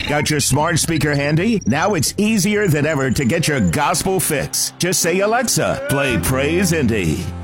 Got your smart speaker handy? Now it's easier than ever to get your gospel fix. Just say, Alexa, play Praise Indy.